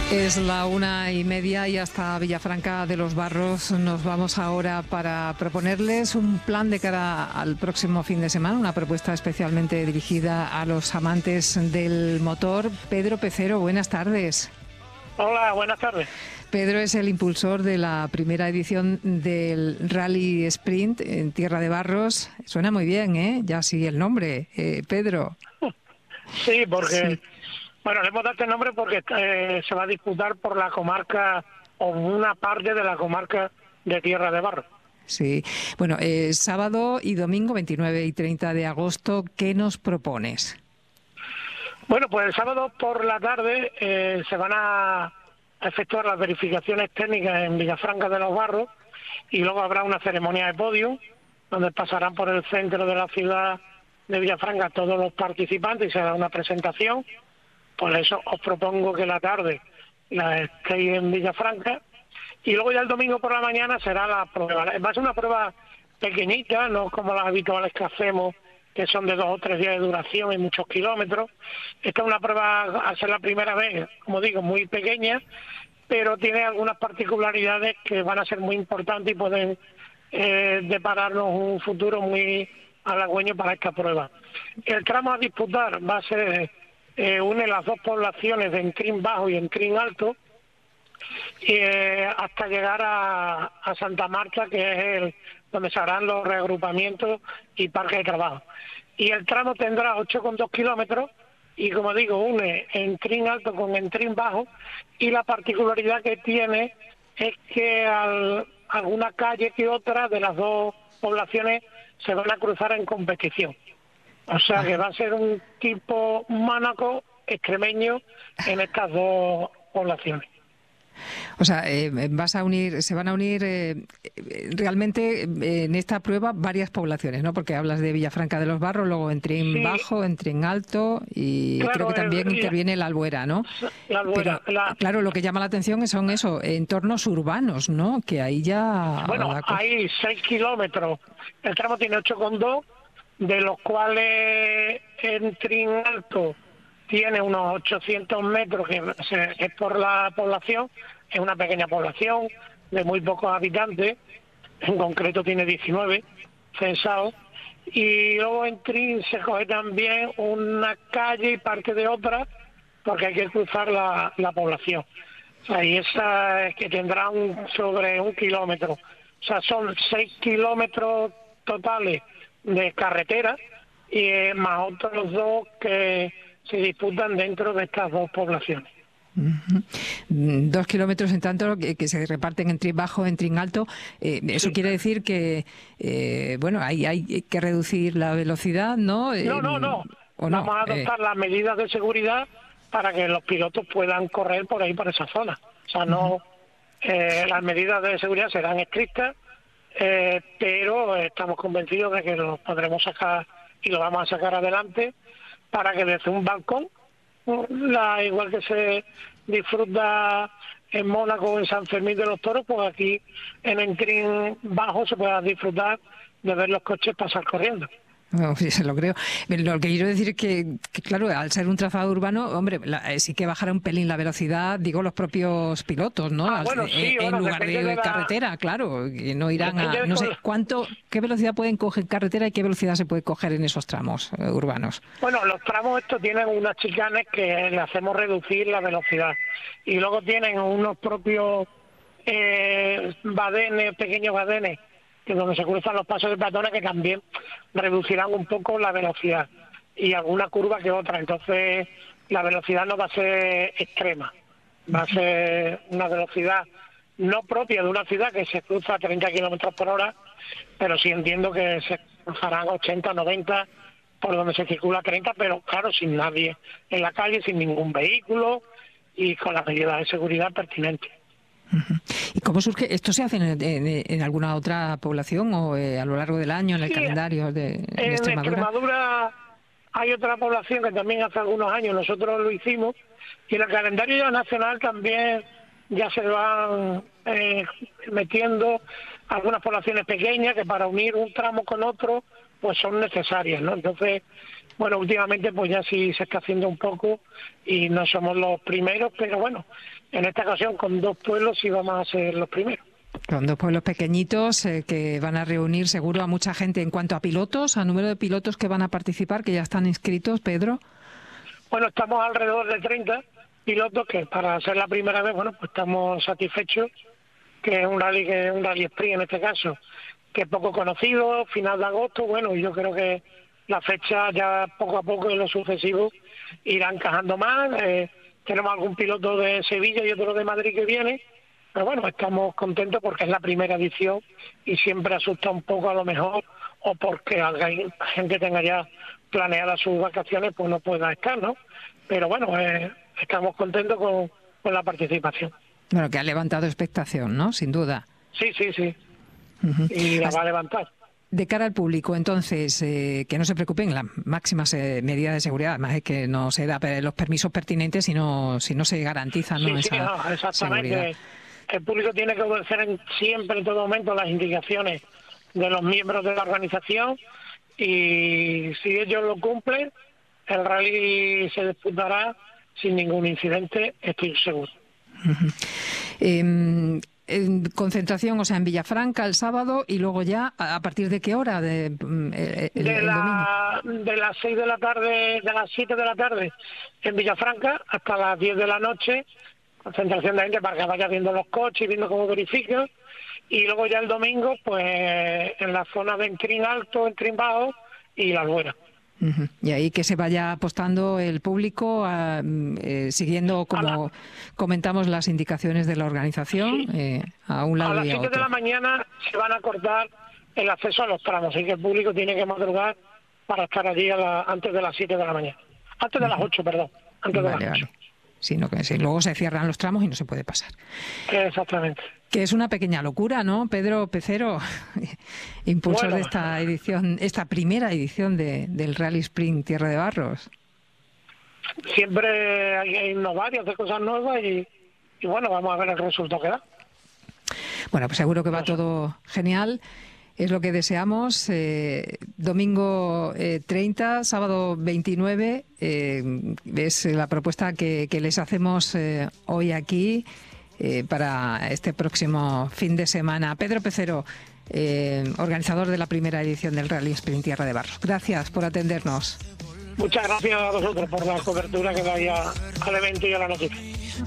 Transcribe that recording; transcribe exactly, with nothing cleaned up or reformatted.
Es la una y media y hasta Villafranca de los Barros nos vamos ahora para proponerles un plan de cara al próximo fin de semana, una propuesta especialmente dirigida a los amantes del motor. Pedro Pecero, buenas tardes. Hola, buenas tardes. Pedro es el impulsor de la primera edición del Rally Sprint en Tierra de Barros. Suena muy bien, ¿eh? Ya sí el nombre, eh, Pedro. Sí, porque... Sí. Bueno, le hemos dado este nombre porque eh, se va a disputar por la comarca o una parte de la comarca de Tierra de Barros. Sí. Bueno, eh, sábado y domingo, veintinueve y treinta de agosto, ¿qué nos propones? Bueno, pues el sábado por la tarde eh, se van a efectuar las verificaciones técnicas en Villafranca de los Barros y luego habrá una ceremonia de podio donde pasarán por el centro de la ciudad de Villafranca todos los participantes y se hará una presentación. Por eso os propongo que la tarde la estéis en Villafranca y luego ya el domingo por la mañana será la prueba. Va a ser una prueba pequeñita, no como las habituales que hacemos, que son de dos o tres días de duración y muchos kilómetros. Esta es una prueba, al ser la primera vez, como digo, muy pequeña, pero tiene algunas particularidades que van a ser muy importantes y pueden eh, depararnos un futuro muy halagüeño para esta prueba. El tramo a disputar va a ser... Eh, une las dos poblaciones de Encrín Bajo y Encrín Alto eh, hasta llegar a, a Santa Marta, que es el, donde se harán los reagrupamientos y parques de trabajo. Y el tramo tendrá ocho coma dos kilómetros y, como digo, une Encrín Alto con Encrín Bajo y la particularidad que tiene es que al, alguna calle que otra de las dos poblaciones se van a cruzar en competición. O sea que va a ser un tipo Mónaco extremeño en estas dos poblaciones. O sea, eh, vas a unir, se van a unir eh, realmente eh, en esta prueba varias poblaciones, ¿no? Porque hablas de Villafranca de los Barros, luego Entrín Sí, Bajo, Entrín Alto y claro, creo que también el, interviene la Albuera, ¿no? La Albuera. Pero La, claro, lo que llama la atención son eso, entornos urbanos, ¿no? Que ahí ya... bueno, hay seis kilómetros. El tramo tiene ocho coma dos, de los cuales Entrín Alto tiene unos ochocientos metros, que es por la población, es una pequeña población de muy pocos habitantes, en concreto tiene diecinueve censados, y luego en Trin se coge también una calle y parte de otra, porque hay que cruzar la, la población. O sea, y esa es que tendrá un, sobre un kilómetro. O sea, son seis kilómetros totales de carretera y eh, más otros dos que se disputan dentro de estas dos poblaciones. Uh-huh. Dos kilómetros en tanto que, que se reparten en Trin Bajo, en Trin Alto. Eh, eso sí. Quiere decir que, eh, bueno, hay, hay que reducir la velocidad, ¿no? Eh, no, no, no. ¿o Vamos no? a adoptar eh... las medidas de seguridad para que los pilotos puedan correr por ahí, por esa zona. O sea, no, uh-huh. eh, las medidas de seguridad serán estrictas, eh, pero estamos convencidos de que lo podremos sacar y lo vamos a sacar adelante para que desde un balcón, la, igual que se disfruta en Mónaco o en San Fermín de los Toros, pues aquí en Encrín Bajo se pueda disfrutar de ver los coches pasar corriendo. No, sí, se lo creo. Lo que quiero decir es que, que claro, al ser un trazado urbano, hombre, la, eh, sí que bajará un pelín la velocidad, digo, los propios pilotos, ¿no? Ah, bueno, al, sí, en bueno, lugar de, de la... carretera, claro, que no irán a... No sé, ¿cuánto, qué velocidad pueden coger carretera y qué velocidad se puede coger en esos tramos eh, urbanos? Bueno, los tramos estos tienen unas chicanes que le hacemos reducir la velocidad y luego tienen unos propios eh, badenes, pequeños badenes, que donde se cruzan los pasos de peatones, que también reducirán un poco la velocidad y alguna curva que otra. Entonces la velocidad no va a ser extrema, va a ser una velocidad no propia de una ciudad que se cruza a treinta kilómetros por hora, pero sí entiendo que se cruzarán ochenta, noventa, por donde se circula treinta, pero claro, sin nadie en la calle, sin ningún vehículo y con las medidas de seguridad pertinentes. ¿Y cómo surge? ¿Esto se hace en, en, en alguna otra población o eh, a lo largo del año en el sí, calendario de, de en Extremadura? En Extremadura hay otra población que también hace algunos años nosotros lo hicimos y en el calendario nacional también ya se van eh, metiendo algunas poblaciones pequeñas que para unir un tramo con otro pues son necesarias, ¿no? Entonces, bueno, últimamente pues ya sí se está haciendo un poco y no somos los primeros, pero bueno, en esta ocasión con dos pueblos sí vamos a ser los primeros. Con dos pueblos pequeñitos eh, que van a reunir seguro a mucha gente. En cuanto a pilotos, a número de pilotos que van a participar, que ya están inscritos, Pedro. Bueno, estamos alrededor de treinta pilotos que para ser la primera vez, bueno, pues estamos satisfechos, que es un rally, que es un rally sprint en este caso, que es poco conocido, final de agosto, bueno, y yo creo que la fecha ya poco a poco en lo sucesivo irá encajando más. Eh, tenemos algún piloto de Sevilla y otro de Madrid que viene, pero bueno, estamos contentos porque es la primera edición y siempre asusta un poco a lo mejor, o porque alguien, gente tenga ya planeadas sus vacaciones, pues no pueda estar, ¿no? Pero bueno, eh, estamos contentos con, con la participación. Bueno, que ha levantado expectación, ¿no? Sin duda. Sí, sí, sí. Uh-huh. Y la va a levantar. De cara al público, entonces, eh, que no se preocupen, las máximas eh, medidas de seguridad, además es que no se da los permisos pertinentes si no, si no se garantiza, ¿no? Sí, esa sí, no, exactamente. Seguridad. El público tiene que obedecer en, siempre, en todo momento, las indicaciones de los miembros de la organización, y si ellos lo cumplen, el rally se disputará sin ningún incidente, estoy seguro. Uh-huh. eh, en concentración, o sea, en Villafranca el sábado, y luego ya, ¿a partir de qué hora? De, el, el, de, el la, de las seis de la tarde, de las siete de la tarde en Villafranca hasta las diez de la noche, concentración de gente para que vaya viendo los coches, viendo cómo verifican, y luego ya el domingo, pues en la zona de Entrín Alto, Entrín Bajo y La Albuera. Uh-huh. Y ahí que se vaya apostando el público, a, eh, siguiendo, como la, comentamos, las indicaciones de la organización, sí. eh, a un lado y a y a otro. A las siete de la mañana se van a cortar el acceso a los tramos, así que el público tiene que madrugar para estar allí a la, antes de las siete de la mañana. Antes de uh-huh. las ocho, perdón. Antes vale, de las ocho. Vale. Sino que si luego se cierran los tramos y no se puede pasar. Exactamente. Que es una pequeña locura, ¿no, Pedro Pecero? Impulsor bueno, de esta edición, esta primera edición de, del Rally Sprint Tierra de Barros. Siempre hay que innovar y hacer cosas nuevas y, y bueno, vamos a ver el resultado que da. Bueno, pues seguro que va todo genial. Es lo que deseamos. Eh, domingo eh, treinta, sábado veintinueve, eh, es la propuesta que, que les hacemos eh, hoy aquí eh, para este próximo fin de semana. Pedro Pecero, eh, organizador de la primera edición del Rally Sprint Tierra de Barros. Gracias por atendernos. Muchas gracias a vosotros por la cobertura que dais al evento y a la noticia.